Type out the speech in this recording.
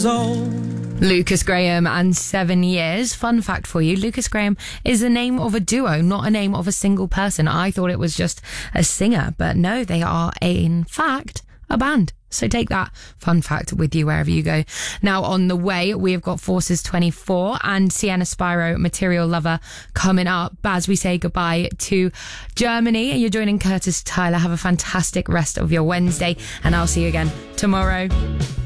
years old. Lucas Graham and 7 years. Fun fact for you, Lucas Graham is the name of a duo, not a name of a single person. I thought it was just a singer, but no, they are in fact a band. So take that fun fact with you wherever you go. Now on the way, we have got Forces 24 and Sienna Spyro, Material Lover, coming up as we say goodbye to Germany. And you're joining Curtis Tyler. Have a fantastic rest of your Wednesday, and I'll see you again tomorrow.